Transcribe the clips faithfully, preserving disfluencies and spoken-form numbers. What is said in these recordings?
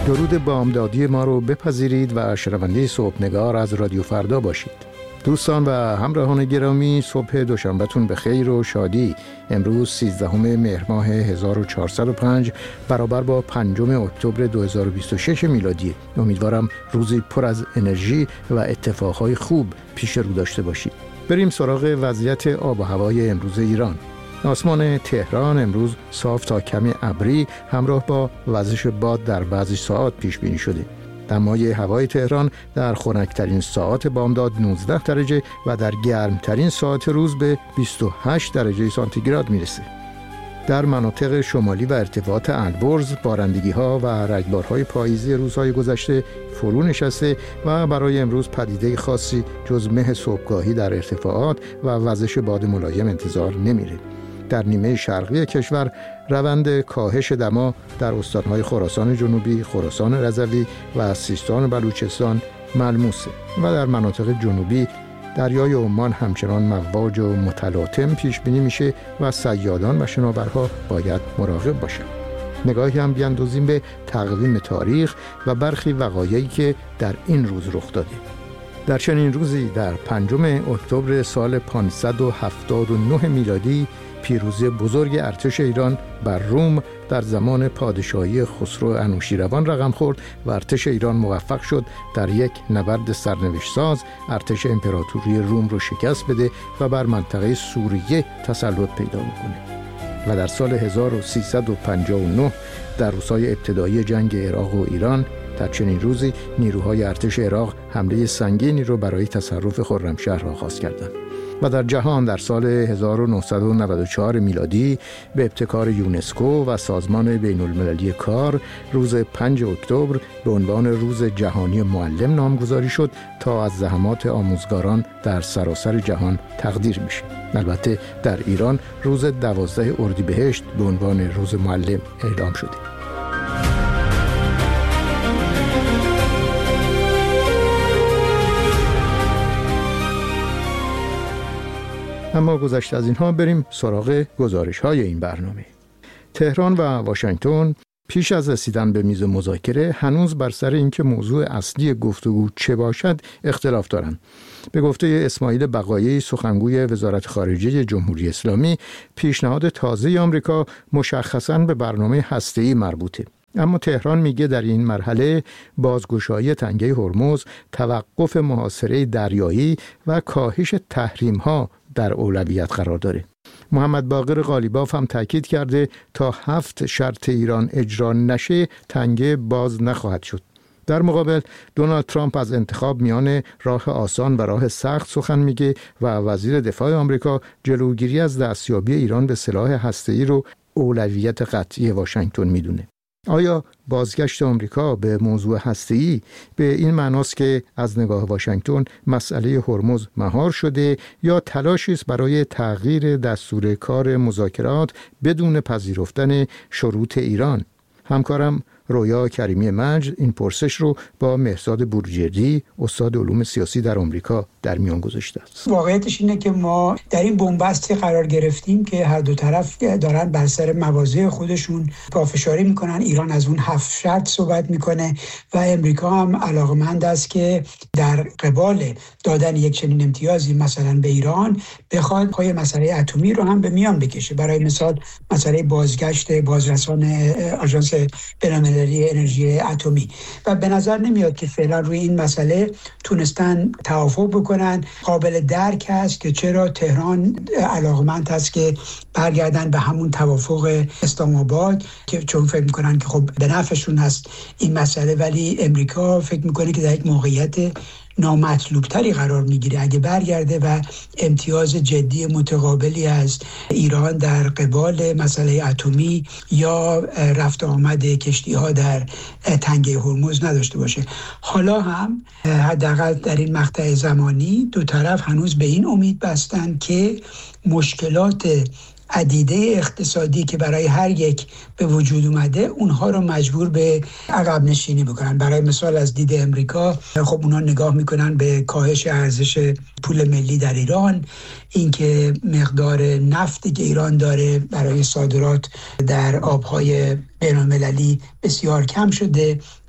درود بامدادی ما رو بپذیرید و شنونده صبحنگار از رادیو فردا باشید. دوستان و همراهان گرامی، صبح دوشنبهتون به خیر و شادی. امروز سیزدهم مهر ماه هزار و چهارصد و پنج برابر با پنجم اکتبر دو هزار و بیست و شش میلادی. امیدوارم روزی پر از انرژی و اتفاقهای خوب پیش رو داشته باشید. بریم سراغ وضعیت آب و هوای امروز ایران. آسمان تهران امروز صاف تا کمی ابری همراه با وزش باد در بعضی ساعات پیش بینی شده. دمای هوای تهران در خنک‌ترین ساعات بامداد نوزده درجه و در گرمترین ساعات روز به بیست و هشت درجه سانتیگراد میرسه. در مناطق شمالی و ارتفاعات البرز بارندگی‌ها و رگبارهای پاییزی روزهای گذشته فرو نشسته و برای امروز پدیده خاصی جز مه صبحگاهی در ارتفاعات و وزش باد ملایم انتظار نمیره. در نیمه شرقی کشور روند کاهش دما در استان‌های خراسان جنوبی، خراسان رضوی و سیستان و بلوچستان ملموسه و در مناطق جنوبی دریای عمان همچنان مواج و متلاطم پیش بینی میشه و صیادان و شناورها باید مراقب باشند. نگاهی هم بیاندازیم به تقویم تاریخ و برخی وقایعی که در این روز رخ داده. در چنین روزی در پنجم اکتبر سال پانصد و هفتاد و نه میلادی پیروزی بزرگ ارتش ایران بر روم در زمان پادشاهی خسرو انوشیروان رقم خورد و ارتش ایران موفق شد در یک نبرد سرنوشت ساز ارتش امپراتوری روم رو شکست بده و بر منطقه سوریه تسلط پیدا بکنه. و در سال هزار و سیصد و پنجاه و نه در روزهای ابتدایی جنگ عراق و ایران در چنین روزی نیروهای ارتش عراق حمله سنگینی رو برای تصرف خرمشهر آغاز کردند. و در جهان در سال هزار و نهصد و نود و چهار میلادی به ابتکار یونسکو و سازمان بین المللی کار روز پنجم اکتبر به عنوان روز جهانی معلم نامگذاری شد تا از زحمات آموزگاران در سراسر جهان تقدیر میشه. البته در ایران روز دوازده اردیبهشت به عنوان روز معلم اعلام شده. اما گذشته از اینها بریم سراغ گزارش‌های این برنامه. تهران و واشنگتن پیش از رسیدن به میز مذاکره هنوز بر سر اینکه موضوع اصلی گفتگو چه باشد اختلاف دارند. به گفته اسماعیل بقایی سخنگوی وزارت خارجه جمهوری اسلامی، پیشنهاد تازه آمریکا مشخصاً به برنامه هسته‌ای مربوطه. اما تهران میگه در این مرحله بازگشایی تنگه هرمز، توقف محاصره دریایی و کاهش تحریم‌ها در اولویت قرار داره. محمد باقر قالیباف هم تاکید کرده تا هفت شرط ایران اجرا نشه تنگه باز نخواهد شد. در مقابل دونالد ترامپ از انتخاب میان راه آسان و راه سخت سخن میگه و وزیر دفاع آمریکا جلوگیری از دستیابی ایران به سلاح هسته‌ای رو اولویت قطعی واشنگتن میدونه. آیا بازگشت آمریکا به موضوع هسته‌ای به این معناست که از نگاه واشنگتن مسئله هرمز مهار شده یا تلاشی است برای تغییر دستور کار مذاکرات بدون پذیرفتن شروط ایران؟ همکارم رویا کریمی مجد این پرسش رو با مهرزاد بروجردی استاد علوم سیاسی در آمریکا در میان گذاشته است. واقعیتش اینه که ما در این بنبستی قرار گرفتیم که هر دو طرف دارن بر سر مواضع خودشون پافشاری میکنن. ایران از اون هفت شرط صحبت میکنه و امریکا هم علاقمند است که در قبال دادن یک چنین امتیازی مثلا به ایران بخواد پای مسئله اتمی رو هم به میان بکشه. برای مثال مسئله بازگشت بازرسان آژانس بین‌المللی انرژی اتمی و به نظر نمیاد که فعلا روی این مسئله تونستن توافق بکنن. قابل درک است که چرا تهران علاقمند است که برگردن به همون توافق اسلام آباد که چون فکر میکنن که خب به نفعشون هست این مسئله، ولی امریکا فکر میکنه که در یک موقعیت نامطلوبتری قرار میگیره اگه برگرده و امتیاز جدی متقابلی از ایران در قبال مسئله اتمی یا رفت آمد کشتی ها در تنگه هرمز نداشته باشه. حالا هم حداقل در این مقطع زمانی دو طرف هنوز به این امید بستن که مشکلات عدیده اقتصادی که برای هر یک به وجود اومده اونها رو مجبور به عقب نشینی بکنن. برای مثال از دید امریکا خب اونها نگاه میکنن به کاهش ارزش پول ملی در ایران، اینکه مقدار نفتی که ایران داره برای صادرات در آبهای بین‌المللی بسیار کم شده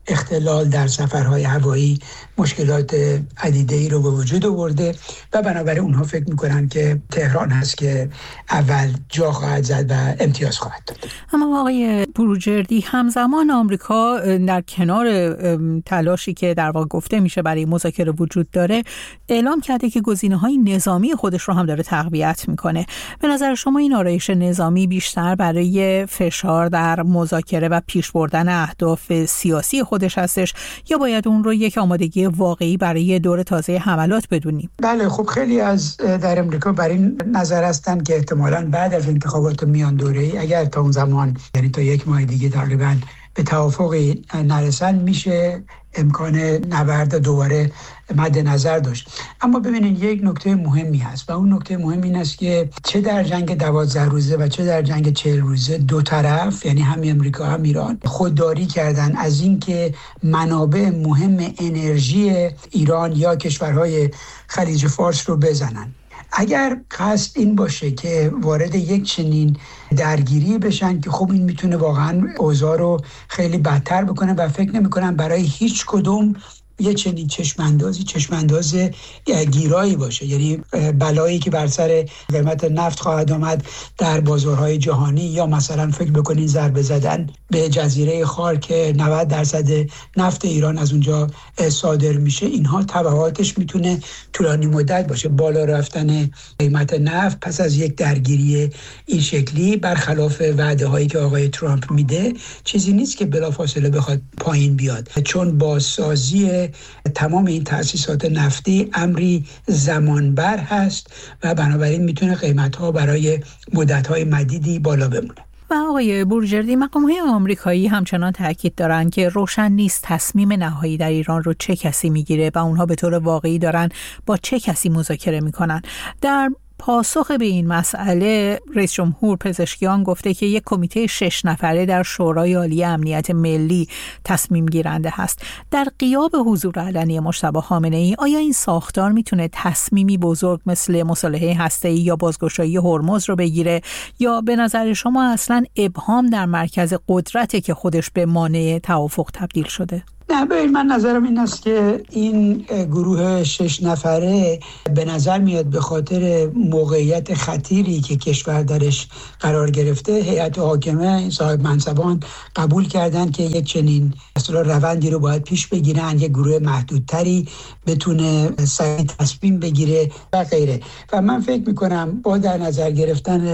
اختلال در سفرهای هوایی مشکلات عدیده‌ای رو به وجود آورده و بنابراین اونها فکر میکنن که تهران هست که اول جا خواهد زد و امتیاز خواهد داد. اما آقای بروجردی، همزمان آمریکا در کنار تلاشی که در واقع گفته میشه برای مذاکره وجود داره، اعلام کرده که گزینه‌های نظامی خودش رو هم داره تقویت میکنه. به نظر شما این آرایش نظامی بیشتر برای فشار در مذاکره و پیش بردن اهداف سیاسی خودش هستش یا باید اون رو یک آمادگی واقعی برای دور تازه حملات بدونیم؟ بله، خب خیلی از در امریکا بر این نظر هستن که احتمالاً بعد از انتخابات میان دوره‌ای، اگر تا اون زمان یعنی تا یک ماه دیگه تقریباً به توافقی نرسن، میشه امکان نبرد دوباره مد نظر داشت. اما ببینید یک نکته مهمی هست و اون نکته مهم این است که چه در جنگ دوازده روزه و چه در جنگ چهل روزه دو طرف، یعنی هم امریکا هم ایران، خودداری کردن از اینکه منابع مهم انرژی ایران یا کشورهای خلیج فارس رو بزنن. اگر قصد این باشه که وارد یک چنین درگیری بشن که خب این میتونه واقعا اوضاع رو خیلی بدتر بکنه و فکر نمی کنم برای هیچ کدوم یه چنین چشماندازی چشمانداز گیرایی باشه، یعنی بلایی که بر سر قیمت نفت خواهد آمد در بازارهای جهانی، یا مثلا فکر بکنین ضربه زدن به جزیره خار که نود درصد نفت ایران از اونجا صادر میشه. اینها تبعاتش میتونه طولانی مدت باشه. بالا رفتن قیمت نفت پس از یک درگیری این شکلی برخلاف وعده هایی که آقای ترامپ میده چیزی نیست که بلافاصله بخواد پایین بیاد، چون بازسازی تمام این تأسیسات نفتی امری زمانبر هست و بنابراین میتونه قیمت‌ها برای مدت‌های مدیدی بالا بمونه. و آقای بروجردی، مقام‌های آمریکایی همچنان تاکید دارن که روشن نیست تصمیم نهایی در ایران رو چه کسی میگیره و اونها به طور واقعی دارن با چه کسی مذاکره میکنن. در پاسخ به این مسئله رئیس جمهور پزشکیان گفته که یک کمیته شش نفره در شورای عالی امنیت ملی تصمیم گیرنده هست. در غیاب حضور علنی مجتبی خامنه‌ای، آیا این ساختار میتونه تصمیمی بزرگ مثل مصالحه هسته‌ای یا بازگشایی هرمز رو بگیره، یا به نظر شما اصلا ابهام در مرکز قدرته که خودش به مانع توافق تبدیل شده؟ نه، ببین، من نظرم این است که این گروه شش نفره به نظر میاد به خاطر موقعیت خطیری که کشور درش قرار گرفته، هیئت حاکمه، صاحب منصبان قبول کردن که یک چنین اصلا روندی رو باید پیش بگیرن، یک گروه محدودتری بتونه سریع تصمیم بگیره و غیره. و من فکر میکنم با در نظر گرفتن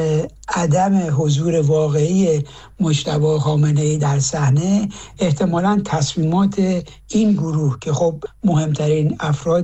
عدم حضور واقعی مجتبی خامنه‌ای در صحنه، احتمالاً تصمیمات این گروه که خب مهمترین افراد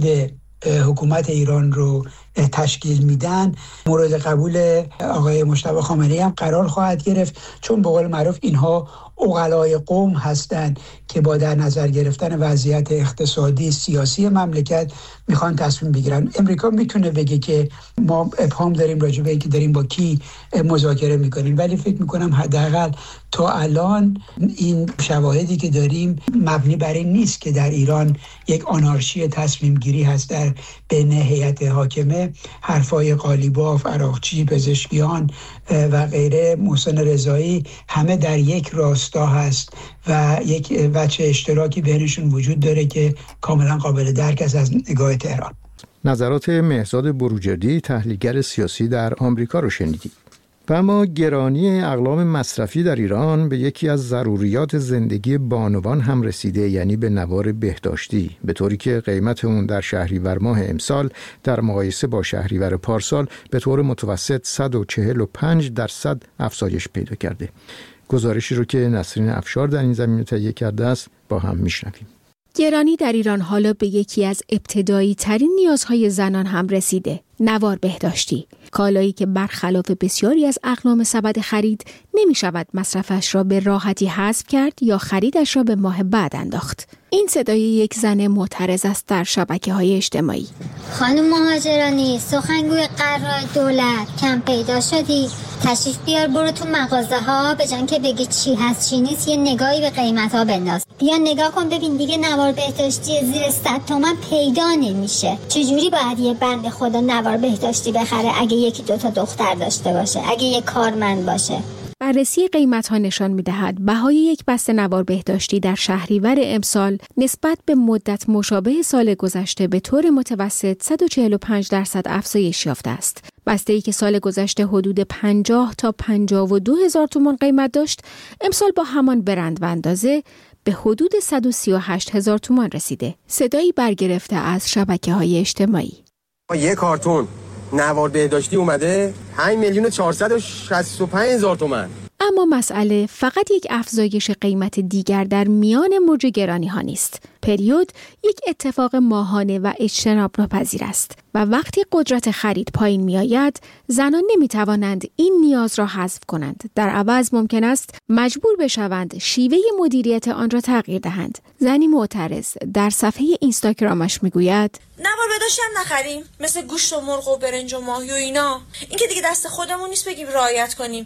حکومت ایران رو تشکیل میدن، مورد قبول آقای مجتبی خامنه‌ای هم قرار خواهد گرفت، چون به قول معروف اینها عقلای قوم هستند که با در نظر گرفتن وضعیت اقتصادی سیاسی مملکت میخوان تصمیم بگیرن. امریکا میتونه بگه که ما ابهام داریم راجع به اینکه داریم با کی مذاکره میکنیم، ولی فکر میکنم حداقل تا الان این شواهدی که داریم مبنی بر این نیست که در ایران یک آنارشی تصمیم گیری هست در بین هیئت حاکمه. حرفای قالیباف، عراقچی، پزشکیان و غیره، محسن رضایی، همه در یک راستا هست و یک وجه اشتراکی بینشون وجود داره که کاملا قابل درک است از نگاه تهران. نظرات مهرزاد بروجردی، تحلیلگر سیاسی در آمریکا رو شنیدید. و اما گرانی اقلام مصرفی در ایران به یکی از ضروریات زندگی بانوان هم رسیده، یعنی به نوار بهداشتی، به طوری که قیمت اون در شهریور ماه امسال در مقایسه با شهریور پارسال به طور متوسط صد و چهل و پنج درصد افزایش پیدا کرده. گزارشی رو که نسرین افشار در این زمینه تهیه کرده است با هم میشنویم. گرانی در ایران حالا به یکی از ابتدایی ترین نیازهای زنان هم رسیده، نوار بهداشتی، کالایی که برخلاف بسیاری از اقلام سبد خرید نمی شود مصرفش را به راحتی حذف کرد یا خریدش را به ماه بعد انداخت. این صدای یک زن معترض است در شبکه‌های اجتماعی. خانم مهاجرانی، سخنگوی قرار دولت، کم پیدا شدی، تشریف بیار برو تو مغازه ها، به جای که بگی چی هست چی نیست یه نگاهی به قیمت ها بنداز. بیا نگاه کن ببین دیگه نوار بهداشتی زیر صد تومن پیدا نمیشه. چجوری باید یه بنده خدا نوار بهداشتی بخره اگه یکی دوتا دختر داشته باشه، اگه یه کارمند باشه؟ بررسی قیمت‌ها نشان می‌دهد بهای یک بسته نوار بهداشتی در شهریور امسال نسبت به مدت مشابه سال گذشته به طور متوسط صد و چهل و پنج درصد افزایش یافته است. بسته‌ای که سال گذشته حدود پنجاه تا پنجاه و دو هزار تومان قیمت داشت، امسال با همان برند و اندازه به حدود صد و سی و هشت هزار تومان رسیده. صدایی برگرفته از شبکه‌های اجتماعی. یک کارتون نوار بهداشتی اومده پنج میلیون و چهارصد و شصت و پنج هزار تومان. اما مسئله فقط یک افزایش قیمت دیگر در میان موج گرانی ها نیست. پریود یک اتفاق ماهانه و اجتناب ناپذیر است و وقتی قدرت خرید پایین می آید، زنان نمی توانند این نیاز را حذف کنند. در عوض ممکن است مجبور بشوند شیوه مدیریت آن را تغییر دهند. زنی معترض در صفحه اینستاگرامش می گوید: نوار بهداشتی هم نخریم، مثل گوشت و مرغ و برنج و ماهی و اینا. این که دیگه دست خودمون نیست بگیم رعایت کنیم.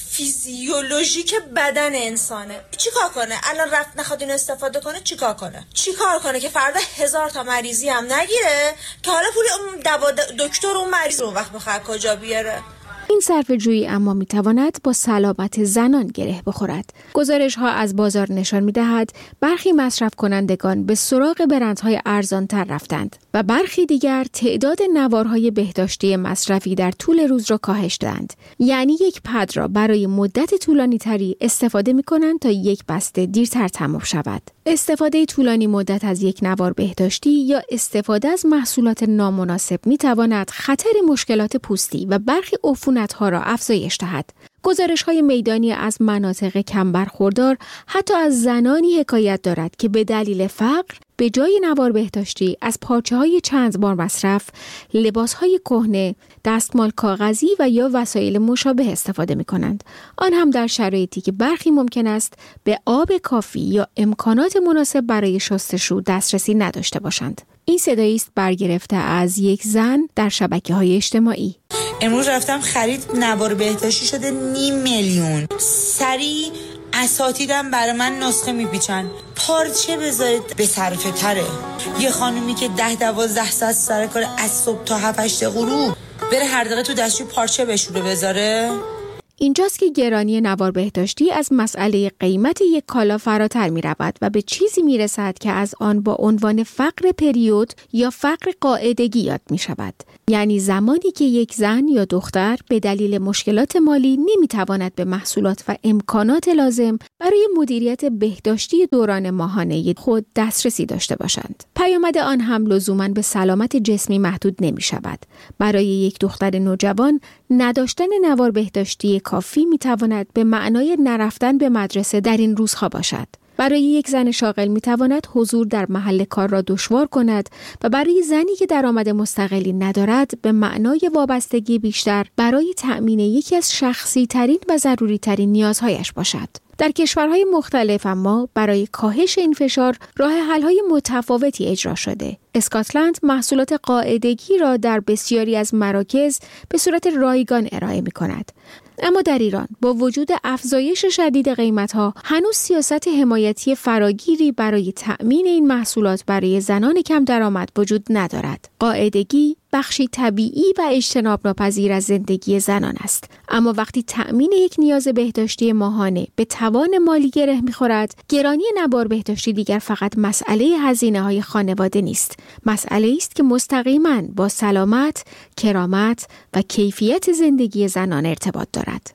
فیزیولوژیک بدن انسانه. چیکار کنه؟ الان رفت نخواد اینو استفاده کنه، چیکار کنه؟ چیکار کنه که فردا هزار تا مریضی هم نگیره که حالا پول اون دوا دکتر اون مریض رو وقت بخواد کجا بیاره؟ این صرفه‌جویی اما میتواند با سلامت زنان گره بخورد. گزارش ها از بازار نشان میدهد برخی مصرف کنندگان به سراغ برندهای ارزانتر رفتند و برخی دیگر تعداد نوارهای بهداشتی مصرفی در طول روز را کاهش دادند. یعنی یک پد را برای مدت طولانی تری استفاده می کنند تا یک بسته دیرتر تمام شود. استفاده طولانی مدت از یک نوار بهداشتی یا استفاده از محصولات نامناسب می تواند خطر مشکلات پوستی و برخی عفونت‌ها را افزایش دهد. گزارش‌های میدانی از مناطق کم برخوردار حتی از زنانی حکایت دارد که به دلیل فقر به جای نوار بهداشتی از پارچه‌های چند بار مصرف، لباس‌های کهنه، دستمال کاغذی و یا وسایل مشابه استفاده می‌کنند. آن هم در شرایطی که برخی ممکن است به آب کافی یا امکانات مناسب برای شستشو دسترسی نداشته باشند. این صدایی است برگرفته از یک زن در شبکه‌های اجتماعی. امروز رفتم خرید نوار بهداشتی شده نیم میلیون. سریع اساتیدم برای من نسخه میپیچن. پارچه بذارید به صرفه تره. یه خانومی که ده دوازده ساعت سر کار از صبح تا هفت هشت غروب بره هر دقیقه تو دستشوی پارچه بشوره بذاره. اینجاست که گرانی نوار بهداشتی از مسئله قیمت یک کالا فراتر می رود و به چیزی می رسد که از آن با عنوان فقر پریود یا فقر قاعدگی یاد می شود. یعنی زمانی که یک زن یا دختر به دلیل مشکلات مالی نمی تواند به محصولات و امکانات لازم برای مدیریت بهداشتی دوران ماهانه خود دسترسی داشته باشند. پیامد آن هم لزوماً به سلامت جسمی محدود نمی شود. برای یک دختر نوجوان نداشتن نوار بهداشتی کافی می تواند به معنای نرفتن به مدرسه در این روزها باشد. برای یک زن شاغل می تواند حضور در محل کار را دشوار کند و برای زنی که درآمد مستقلی ندارد به معنای وابستگی بیشتر برای تأمین یکی از شخصی ترین و ضروری ترین نیازهایش باشد. در کشورهای مختلف اما برای کاهش این فشار راه حل‌های متفاوتی اجرا شده. اسکاتلند محصولات قاعدگی را در بسیاری از مراکز به صورت رایگان ارائه می‌کند. اما در ایران با وجود افزایش شدید قیمت‌ها هنوز سیاست حمایتی فراگیری برای تأمین این محصولات برای زنان کم درآمد وجود ندارد. قاعدگی بخشی طبیعی و اجتناب ناپذیر از زندگی زنان است. اما وقتی تأمین یک نیاز بهداشتی ماهانه به توان مالی گره می‌خورد، گرانی نوار بهداشتی دیگر فقط مسئله هزینه‌های خانواده نیست. مسئله است که مستقیما با سلامت، کرامت و کیفیت زندگی زنان ارتباط دارد.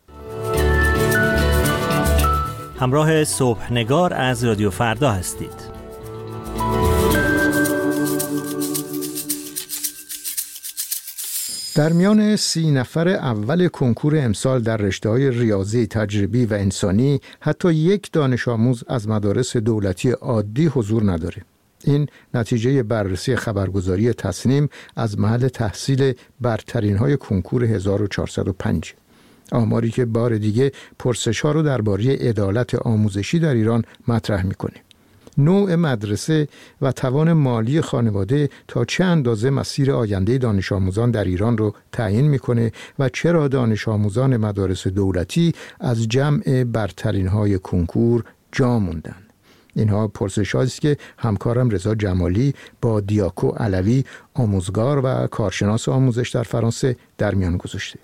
همراه صبحنگار از رادیو فردا هستید. در میان سی نفر اول کنکور امسال در رشته‌های ریاضی، تجریبی و انسانی حتی یک دانش آموز از مدارس دولتی عادی حضور نداره. این نتیجه بررسی خبرگزاری تصنیم از محل تحصیل برترین‌های کنکور هزار و چهارصد و پنج. آماری که بار دیگه پرسش‌ها رو درباره عدالت آموزشی در ایران مطرح می‌کنه. نوع مدرسه و توان مالی خانواده تا چه اندازه مسیر آینده دانش آموزان در ایران رو تعیین میکنه و چرا دانش آموزان مدارس دولتی از جمع برترین‌های کنکور جا موندن. اینها پرسش‌هایی است که همکارم رضا جمالی با دیاکو علوی، آموزگار و کارشناس آموزش در فرانسه در میان گذاشته.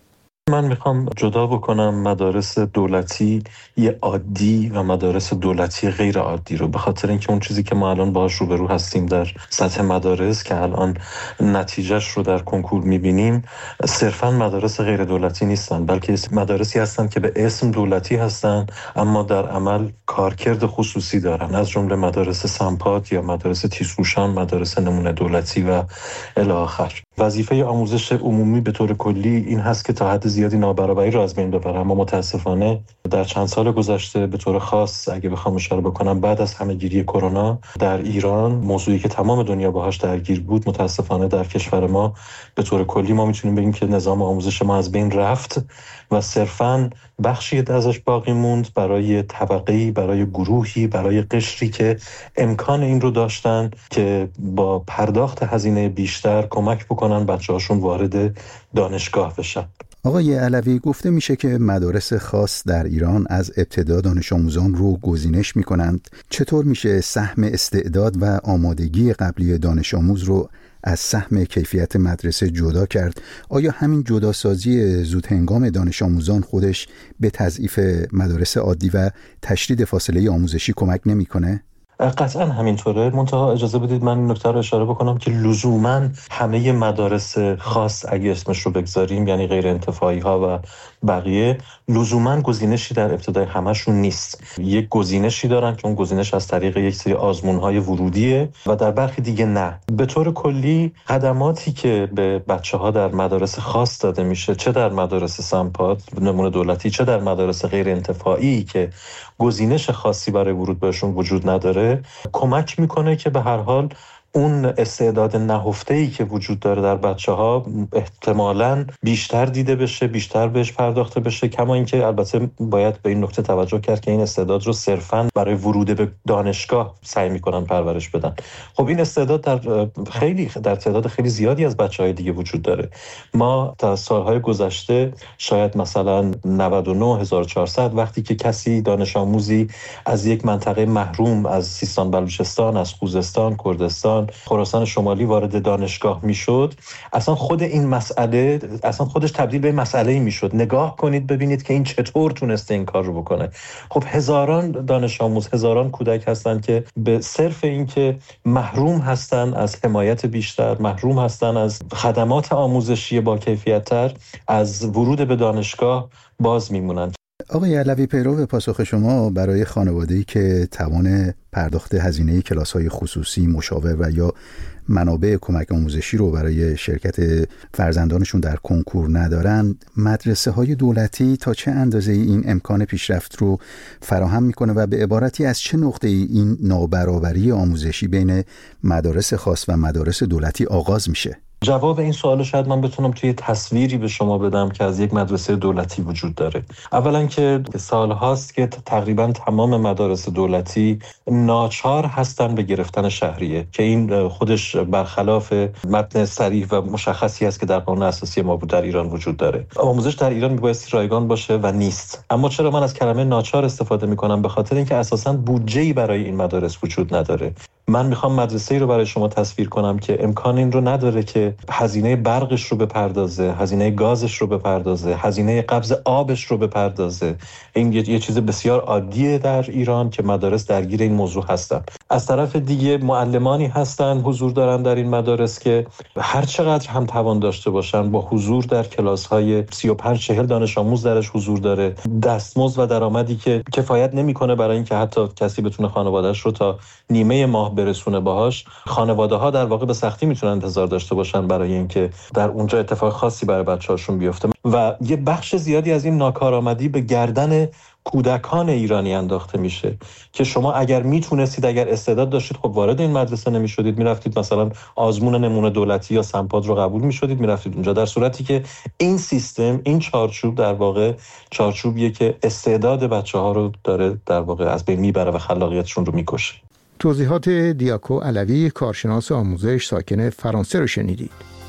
من میخوام جدا بکنم مدارس دولتی یه عادی و مدارس دولتی غیر عادی رو، به خاطر اینکه اون چیزی که ما الان باهاش روبرو هستیم در سطح مدارس که الان نتیجهش رو در کنکور میبینیم صرفاً مدارس غیر دولتی نیستن، بلکه مدارسی هستن که به اسم دولتی هستن اما در عمل کارکرد خصوصی دارن، از جمله مدارس سمپات یا مدارس تیزهوشان، مدارس نمونه دولتی و الی آخر. وظیفه آموزش عمومی به طور کلی این هست که تا حد زیادی نابرابری را از بین ببره، اما متاسفانه در چند سال گذشته به طور خاص اگه بخوام اشاره بکنم بعد از همه‌گیری کرونا در ایران، موضوعی که تمام دنیا باهاش درگیر بود، متاسفانه در کشور ما به طور کلی ما میتونیم بگیم که نظام آموزش ما از بین رفت و صرفاً بخشی ازش باقی موند برای طبقه‌ای، برای گروهی، برای قشری که امکان این رو داشتن که با پرداخت هزینه بیشتر کمک بکنن بچه‌هاشون وارد دانشگاه بشن. آقای علوی، گفته میشه که مدارس خاص در ایران از ابتدا دانش آموزان رو گزینش میکنند. چطور میشه سهم استعداد و آمادگی قبلی دانش آموز رو از سهم کیفیت مدرسه جدا کرد؟ آیا همین جداسازی زود هنگام دانش آموزان خودش به تضعیف مدارس عادی و تشدید فاصله آموزشی کمک نمیکنه؟ قطعا همینطوره، منتها اجازه بدید من این نکته رو اشاره بکنم که لزوماً همه مدارس خاص اگه اسمش رو بگذاریم، یعنی غیر انتفاعی ها و بقیه، لزوماً گزینشی در ابتدای همشون نیست. یک گزینشی دارن که اون گزینش از طریق یک سری آزمون‌های ورودیه و در برخی دیگه نه. به طور کلی خدماتی که به بچه‌ها در مدارس خاص داده میشه، چه در مدارس سمپات نمونه دولتی، چه در مدارس غیر انتفاعی که گزینش خاصی برای ورود بهشون وجود نداره، کمک میکنه که به هر حال اون استعداد نهفته‌ای که وجود داره در بچه‌ها احتمالاً بیشتر دیده بشه، بیشتر بهش پرداخته بشه. کما اینکه البته باید به این نکته توجه کرد که این استعداد رو صرفاً برای ورود به دانشگاه سعی می‌کنن پرورش بدن. خب این استعداد در خیلی در تعداد خیلی زیادی از بچه‌های دیگه وجود داره. ما تا سال‌های گذشته شاید مثلا نود و نه هزار و چهارصد وقتی که کسی دانش آموزی از یک منطقه محروم از سیستان بلوچستان، از خوزستان، کردستان، خراسان شمالی وارد دانشگاه میشد، اصلا خود این مسئله اصلا خودش تبدیل به مسئله‌ای میشد. نگاه کنید ببینید که این چطور تونسته این کار رو بکنه. خب هزاران دانش آموز، هزاران کودک هستن که به صرف این که محروم هستن از حمایت بیشتر، محروم هستن از خدمات آموزشی با کیفیت‌تر، از ورود به دانشگاه باز میمونن. آقای علوی، پیرو پاسخ شما، برای خانواده‌ای که توان پرداخت هزینه کلاس‌های خصوصی، مشاور و یا منابع کمک آموزشی رو برای شرکت فرزندانشون در کنکور ندارن، مدرسه‌های دولتی تا چه اندازه این امکان پیشرفت رو فراهم میکنه و به عبارتی از چه نقطه‌ای این نابرابری آموزشی بین مدارس خاص و مدارس دولتی آغاز میشه؟ جواب این سوال شاید من بتونم توی تصویری به شما بدم که از یک مدرسه دولتی وجود داره. اولا که سال هاست که تقریبا تمام مدارس دولتی ناچار هستن به گرفتن شهریه که این خودش برخلاف متن صریح و مشخصی است که در قانون اساسی ما در ایران وجود داره. آموزش در ایران میبایستی رایگان باشه و نیست. اما چرا من از کلمه ناچار استفاده میکنم؟ به خاطر اینکه اساساً بودجه‌ای برای این مدارس وجود نداره. من میخوام مدرسه‌ای رو برای شما تصویر کنم که امکان این رو نداره که هزینه برقش رو بپردازه، هزینه گازش رو بپردازه، هزینه قبض آبش رو بپردازه. این یه چیز بسیار عادیه در ایران که مدارس درگیر این موضوع هستن. از طرف دیگه معلمانی هستن حضور دارن در این مدارس که هر چقدر هم توان داشته باشن با حضور در کلاس‌های سی و پنج چهل دانش آموز درش حضور داره، دستمزد و درآمدی که کفایت نمیکنه برای اینکه حتی کسی بتونه خانواده‌اش رو تا نیمه ماه برسونه باهاش. خانواده‌ها در واقع به سختی میتونن انتظار داشته باشن برای اینکه در اونجا اتفاق خاصی برای بچه‌هاشون بیفته و یه بخش زیادی از این ناکارآمدی به گردن کودکان ایرانی انداخته میشه که شما اگر میتونستید، اگر استعداد داشتید، خب وارد این مدرسه نمیشدید، میرفتید مثلا آزمون نمونه دولتی یا سمپاد رو قبول میشدید، میرفتید اونجا، در صورتی که این سیستم، این چارچوب در واقع چارچوبیه که استعداد بچه‌ها رو داره در واقع از بین میبره و خلاقیتشون رو میکشه. توضیحات دیاکو علوی، کارشناس آموزش ساکن فرانسه رو شنیدید.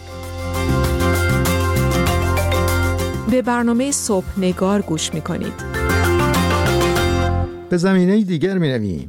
به برنامه صبح نگار گوش میکنید. به زمینه دیگر می رویم.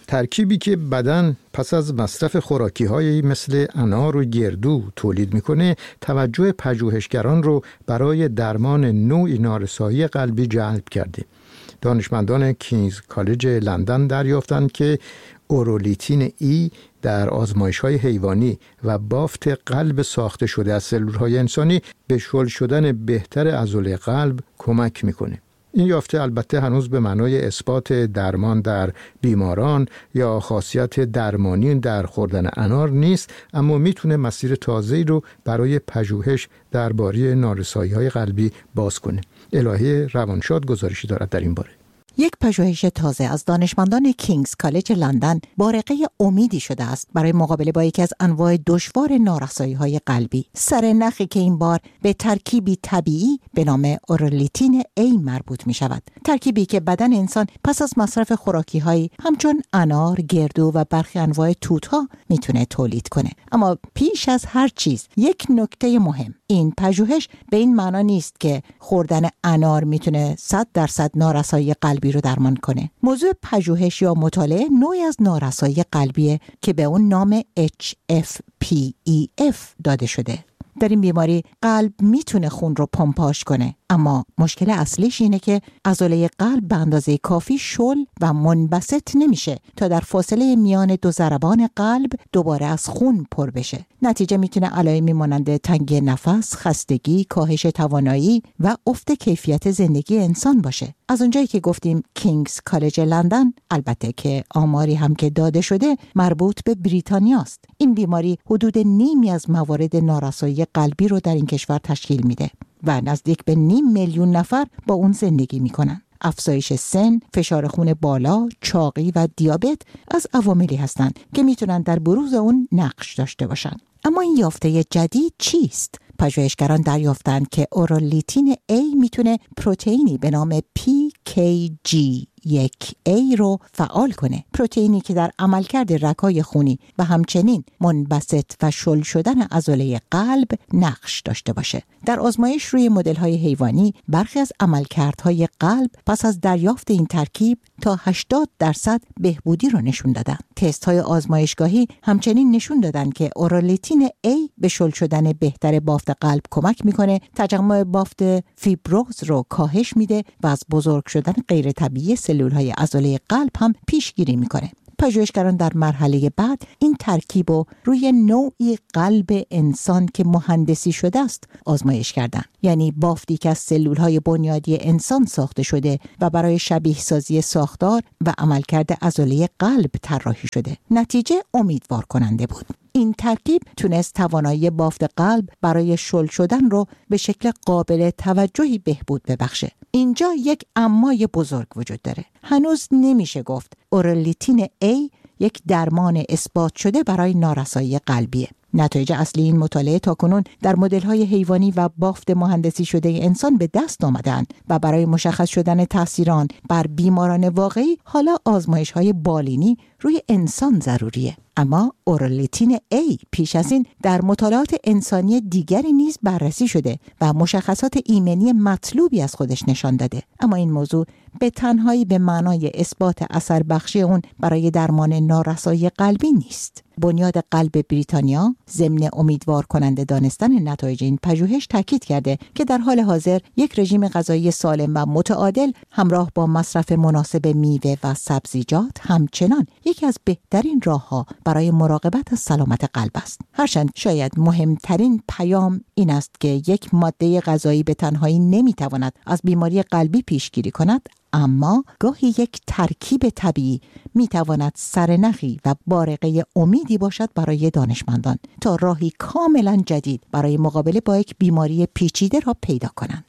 ترکیبی که بدن پس از مصرف خوراکی‌هایی مثل انار و گردو تولید میکنه توجه پژوهشگران رو برای درمان نوعی نارسایی قلبی جلب کرده. دانشمندان کینگز کالج لندن دریافتند که اورولیتین ای در آزمایش‌های حیوانی و بافت قلب ساخته شده از سلول‌های انسانی به شل شدن بهتر عضله قلب کمک میکنه. این یافته البته هنوز به معنای اثبات درمان در بیماران یا خاصیت درمانی در خوردن انار نیست، اما میتونه مسیر تازه‌ای رو برای پژوهش درباره نارسایی‌های قلبی باز کنه. الهه روانشاد گزارشی دارد در این باره. یک پژوهش تازه از دانشمندان کینگز کالج لندن بارقه امیدی شده است برای مقابله با یکی از انواع دشوار نارسایی‌های قلبی. سرنخی که این بار به ترکیبی طبیعی به نام اورولیتین A مربوط می شود. ترکیبی که بدن انسان پس از مصرف خوراکی‌هایی همچون انار، گردو و برخی انواع توت‌ها میتونه تولید کنه. اما پیش از هر چیز یک نکته مهم، این پژوهش به این معنا نیست که خوردن انار میتونه صد درصد نارسایی قلبی رو درمان کنه. موضوع پژوهش یا مطالعه نوعی از نارسایی قلبیه که به اون نام اچ اف پی ای اف داده شده. در این بیماری قلب میتونه خون رو پمپاژ کنه، اما مشکل اصلیش اینه که عضله قلب به اندازه کافی شل و منبسط نمیشه تا در فاصله میان دو ضربان قلب دوباره از خون پر بشه. نتیجه میتونه علائمی مانند تنگی نفس، خستگی، کاهش توانایی و افت کیفیت زندگی انسان باشه. از اونجایی که گفتیم کینگز کالج لندن، البته که آماری هم که داده شده مربوط به بریتانیا است. این بیماری حدود نیمی از موارد نارسایی قلبی رو در این کشور تشکیل میده و نزدیک به نیم میلیون نفر با اون زندگی میکنن. افزایش سن، فشار خون بالا، چاقی و دیابت از عواملی هستند که میتونن در بروز اون نقش داشته باشن. اما این یافته جدید چیست؟ پژوهشگران دریافتند که اورولیتین A میتونه پروتئینی به نام پی کی جی یک ای رو فعال کنه. پروتئینی که در عملکرد رگ‌های خونی و همچنین منبسط و شل شدن عضله قلب نقش داشته باشه. در آزمایش روی مدل‌های حیوانی برخی از عملکردهای قلب پس از دریافت این ترکیب تا هشتاد درصد بهبودی رو نشون دادن. تست‌های آزمایشگاهی همچنین نشون دادن که اورولیتین A به شل شدن بهتر بافت قلب کمک میکنه، تجمع بافت فیبروز رو کاهش میده و از بزرگ شدن غیر طبیعی سلول‌های عضله قلب هم پیشگیری میکنه. پژوهشگران در مرحله بعد این ترکیب رو روی نوعی قلب انسان که مهندسی شده است آزمایش کردند. یعنی بافتی که از سلول‌های بنیادی انسان ساخته شده و برای شبیه سازی ساختار و عملکرد عضله قلب طراحی شده. نتیجه امیدوار کننده بود. این ترکیب تونست توانایی بافت قلب برای شل شدن رو به شکل قابل توجهی بهبود ببخشه. اینجا یک امای بزرگ وجود داره. هنوز نمیشه گفت اورولیتین A یک درمان اثبات شده برای نارسایی قلبیه. نتایج اصلی این مطالعه تاکنون در مدل‌های حیوانی و بافت مهندسی شده انسان به دست آمدند و برای مشخص شدن تأثیر آن بر بیماران واقعی حالا آزمایش‌های بالینی روی انسان ضروریه. اما اورولیتین A پیش از این در مطالعات انسانی دیگری نیز بررسی شده و مشخصات ایمنی مطلوبی از خودش نشان داده. اما این موضوع به تنهایی به معنای اثبات اثر بخشی اون برای درمان نارسایی قلبی نیست. بنیاد قلب بریتانیا ضمن امیدوار کننده دانستن نتایج این پژوهش تاکید کرده که در حال حاضر یک رژیم غذایی سالم و متعادل همراه با مصرف مناسب میوه و سبزیجات همچنان یکی از بهترین راه‌ها برای مراقبت از سلامت قلب است. هرچند شاید مهمترین پیام این است که یک ماده غذایی به تنهایی نمیتواند از بیماری قلبی پیشگیری کند، اما گاهی یک ترکیب طبیعی میتواند سرنخی و بارقه امیدی باشد برای دانشمندان تا راهی کاملا جدید برای مقابله با یک بیماری پیچیده را پیدا کنند.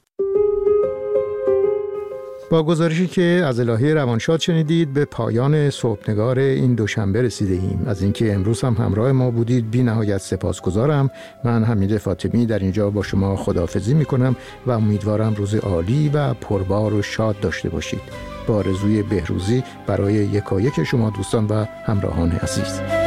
با گزارشی که از الهه روانشاد شنیدید به پایان صبحنگار این دوشنبه رسیده ایم. از اینکه امروز هم همراه ما بودید بی نهایت سپاسگزارم. من حمید فاطمی در اینجا با شما خداحافظی می کنم و امیدوارم روز عالی و پربار و شاد داشته باشید. با آرزوی بهروزی برای یکایک شما دوستان و همراهان عزیز.